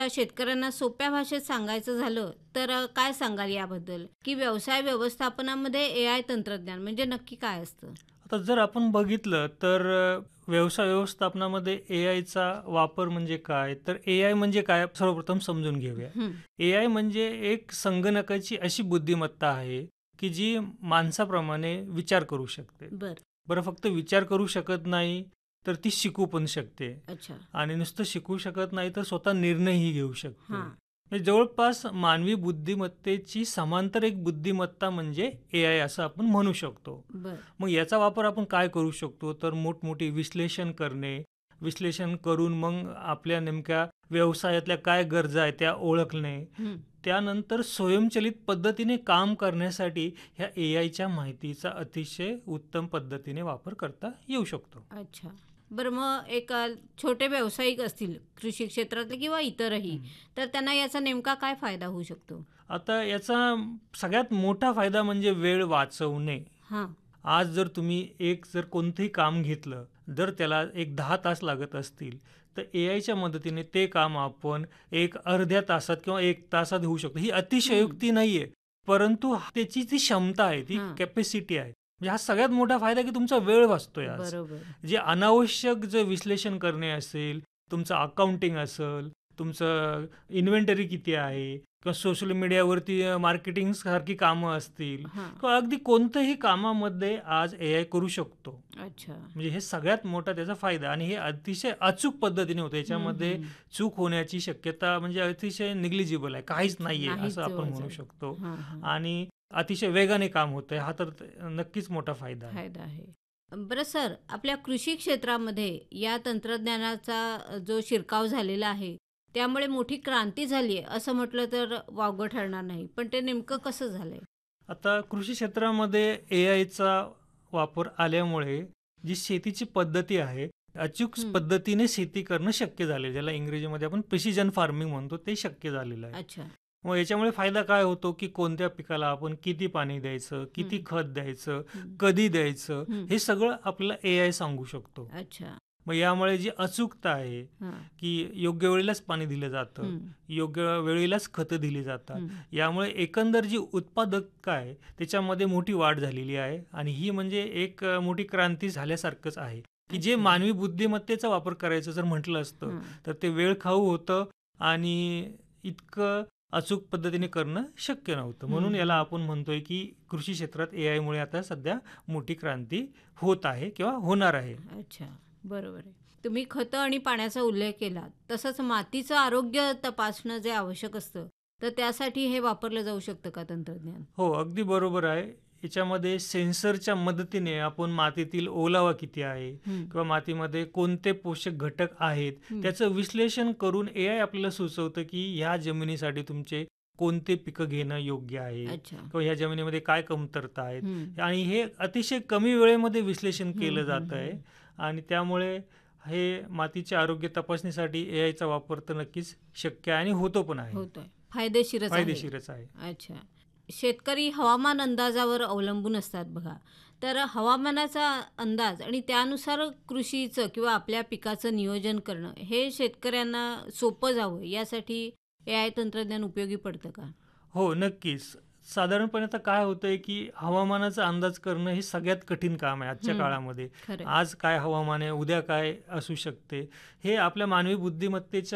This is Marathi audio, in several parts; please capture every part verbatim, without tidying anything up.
शेतकऱ्यांना सोप्या भाषेत सांगायचं झालं तर अ, काय सांगाल याबद्दल? की व्यवसाय व्यवस्थापनामध्ये एआय तंत्रज्ञान म्हणजे नक्की काय असतं? आता जर आपण बघितलं तर अ, व्यवसाय व्यवस्थापनामध्ये एआयचा वापर म्हणजे काय? तर एआय म्हणजे काय सर्वप्रथम समजून घेऊया. हं. एआय म्हणजे एक संगणकाची अशी बुद्धिमत्ता आहे, की जी माणसाप्रमाणे विचार करू शकते. बरं. बरं फक्त विचार करू शकत नाही, तर ती शिकू पण शकते अच्छा. आणि नुसतं शिकू शकत नाही, तर स्वतः निर्णयही घेऊ शकते. हां. म्हणजे जवळपास मानवी बुद्धिमत्तेची समांतर एक बुद्धिमत्ता म्हणजे एआय असं आपण म्हणू शकतो. बरं. मग याचा वापर आपण काय करू शकतो? तर मोठमोठी विश्लेषण करणे, विश्लेषण करून मग आपल्या नेमक्या व्यवसायातल्या काय गरजा आहेत त्या ओळखणे. हं. त्यानंतर स्वयंचलित पद्धतीने काम करण्यासाठी ह्या एआयच्या माहितीचा अतिशय उत्तम पद्धतीने वापर करता येऊ शकतो. अच्छा. बरं मग एक अ, छोटे व्यावसायिक असतील कृषी क्षेत्रातले किंवा इतरही, हं. तर त्यांना याचा नेमका काय फायदा होऊ शकतो? आता याचा सगळ्यात मोठा फायदा म्हणजे वेळ वाचवणे. हां. आज जर तुम्ही एक जर कोणतंही काम घेतलं, जर त्याला एक दहा तास लागत असतील, तर एआयच्या मदतीने ते काम आपण एक अर्ध्या तासात किंवा एक तासात होऊ शकतो. ही हं. अतिशयोक्ती नाहीये, परंतु त्याची ती क्षमता आहे, ती हां. कॅपॅसिटी आहे. म्हणजे हा सगळ्यात मोठा फायदा आहे, की तुमचा वेळ वाचतोय आज. बरोबर. जे अनावश्यक जे विश्लेषण करणे असेल, तुमचं अकाउंटिंग असेल, तुमचं इन्व्हेंटरी किती आहे किंवा सोशल मीडियावरती अ, मार्केटिंग सारखी कामं असतील हां. किंवा अगदी कोणत्याही कामामध्ये आज एआय करू शकतो. अच्छा. म्हणजे हे सगळ्यात मोठा त्याचा फायदा आणि हे अतिशय अचूक पद्धतीने होतं. हं, याच्यामध्ये हं. चूक होण्याची शक्यता म्हणजे अतिशय निग्लिजिबल आहे. काहीच अच्छा. नाहीये नाहीच असं आपण म्हणू जवळ-जवळ. शकतो हां, हां. आणि अतिशय वेगाने काम होतंय. हा तर त नक्कीच मोठा फायदा आहे. फायदा आहे. बरं सर, आपल्या कृषी क्षेत्रामध्ये या तंत्रज्ञानाचा अ, जो शिरकाव झालेला आहे, त्यामुळे मोठी क्रांती झाली आहे, असं म्हटलं तर वावगं ठरणार नाही. पण ते नेमकं कसं झालंय? आता कृषी क्षेत्रामध्ये एआयचा वापर आल्यामुळे जी शेतीची पद्धती आहे, अचूक हं. पद्धतीने शेती करणं शक्य झाले. ज्याला इंग्रजीमध्ये आपण प्रिसिजन फार्मिंग म्हणतो, ते शक्य झालेलं आहे. अच्छा. मग याच्यामुळे फायदा काय होतो, की कोणत्या पिकाला आपण किती पाणी द्यायचं, हं, किती खत द्यायचं, हं, कधी द्यायचं, हं. हे सगळं आपल्याला एआय सांगू शकतो. अच्छा. मग यामुळे जी अचूकता आहे, हां. की योग्य वेळेलाच पाणी दिलं जातं, हं, योग्य वेळेलाच खतं दिली जातात. हं. यामुळे एकंदर जी उत्पादकता आहे, त्याच्यामध्ये मोठी वाढ झालेली आहे आणि ही म्हणजे एक अ, मोठी क्रांती झाल्यासारखंच आहे, की जे अच्छा. मानवी बुद्धिमत्तेचा वापर करायचं जर म्हटलं असतं, हां. तर ते वेळखाऊ होतं आणि इतकं अचूक पद्धतीने करणं शक्य नव्हतं. हं, म्हणून याला हं. आपण म्हणतोय, की कृषी क्षेत्रात एआयमुळे आता सध्या मोठी क्रांती होत आहे किंवा होणार आहे. अच्छा. बरोबर आहे. तुम्ही खतं आणि पाण्याचा उल्लेख केला. तसंच मातीचं आरोग्य तपासणं जे आवश्यक असतं, तर त्यासाठी हे वापरलं जाऊ शकतं का तंत्रज्ञान? हो, अगदी बरोबर आहे. याच्यामध्ये सेन्सरच्या मदतीने आपण मातीतील ओलावा किती आहे हं, किंवा मातीमध्ये कोणते पोषक घटक आहेत, हं. त्याचं विश्लेषण करून एआय आपल्याला सुचवतं, की ह्या जमिनीसाठी तुमचे कोणते पिकं घेणं योग्य आहे अच्छा. किंवा ह्या जमिनीमध्ये काय कमतरता हं. आहेत आणि हे अतिशय कमी वेळेमध्ये विश्लेषण हं, केलं हं, जातं आहे हं. आणि त्यामुळे हे मातीचे आरोग्य तपासणीसाठी एआयचा वापर तर नक्कीच शक्य आहे आणि होतो पण आहे. होतोय. फायदेशीरच आहे. फायदेशीरच आहे. अच्छा. शेतकरी हवामान अंदाजावर अवलंबून असतात बघा. तर हवामानाचा अंदाज आणि त्यानुसार कृषीचं किंवा आपल्या पिकाचं नियोजन करणं हे शेतकऱ्यांना सोपं जावं यासाठी एआय तंत्रज्ञान उपयोगी पडतं का? हो, नक्कीच. साधारणपणे आता काय होतंय, की हवामानाचा अंदाज करणं हे सगळ्यात कठीण काम आहे आजच्या हं. काळामध्ये. खरंय. आज काय हवामान आहे, उद्या काय असू शकते, हे आपल्या मानवी बुद्धिमत्तेच्या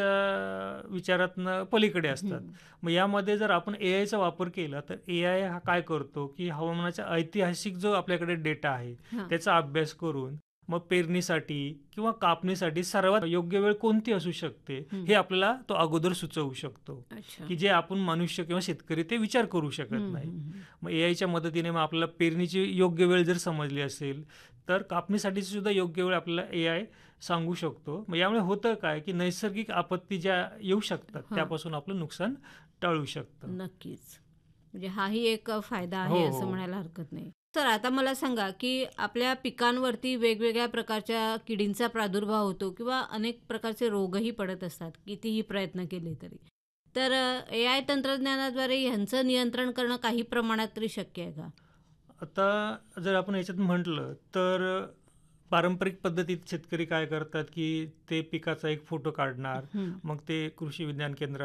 विचारातनं पलीकडे असतात. हं. मग यामध्ये जर आपण एआयचा वापर केला, तर एआय हा काय करतो, की हवामानाचा ऐतिहासिक जो आपल्याकडे डेटा आहे, हां. त्याचा अभ्यास करून मग पेरणीसाठी किंवा कापणीसाठी सर्वात योग्य वेळ कोणती असू शकते, हं. हे आपल्याला तो अगोदर सुचवू शकतो. अच्छा. की जे आपण मनुष्य किंवा शेतकरी ते विचार करू शकत हं, नाही. हं, हं. मग एआयच्या मदतीने मग आपल्याला पेरणीची योग्य वेळ जर समजली असेल, तर कापणीसाठीची सुद्धा योग्य वेळ आपल्याला एआय सांगू शकतो. मग यामुळे होतं काय, की नैसर्गिक आपत्ती ज्या येऊ शकतात, हां. त्यापासून आपलं नुकसान टाळू शकतं. नक्कीच. म्हणजे हाही एक अ, फायदा आहे हो, असं हो. म्हणायला हरकत नाही. तर आता मला सांगा, की आपल्या पिकांवरती वेगवेगळ्या प्रकारच्या किडींचा प्रादुर्भाव होतो किंवा अनेक प्रकारचे रोगही पडत असतात, कितीही प्रयत्न केले तरी. तर अ, एआय तंत्रज्ञानाद्वारे ह्यांचं नियंत्रण करणं काही प्रमाणात तरी शक्य आहे का? आता जर आपण याच्यात म्हटलं, तर पारंपरिक पद्धतीत शेतकरी काय करतात, की ते पिकाचा एक फोटो काढणार, हं. मग ते कृषी विज्ञान केंद्रात